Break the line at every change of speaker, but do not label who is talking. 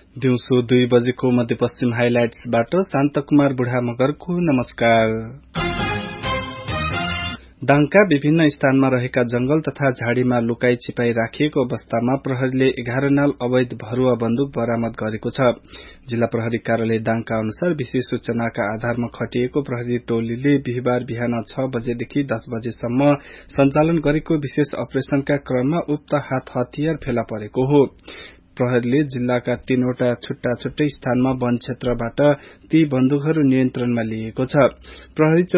दिउँसो 2 बजेको मध्यपश्चिम हाइलाइट्सबाट शान्तकुमार बुढा मगरको नमस्कार। दाङका विभिन्न स्थानमा रहेका जंगल तथा झाड़ीमा लुकाई छिपाई राखिएको अवस्थामा प्रहरीले 11 नाल अवैध भरुवा बन्दुक बरामद गरेको छ। जिल्ला प्रहरी कार्यालय दाङका अनुसार विशेष सूचनाका आधारमा खटिएको प्रहरी टोलीले बिहीबार बिहान 6 बजेदेखि 10 बजेसम्म सञ्चालन गरेको विशेष अपरेशनका क्रममा उक्त हात हतियार फेला परेको हो। प्रहरीले जिल्लाका 3 वटा छुट्टा छुट्टै स्थानमा वन क्षेत्रबाट ती बन्दुकहरू नियन्त्रणमा लिएको छ। प्रहरी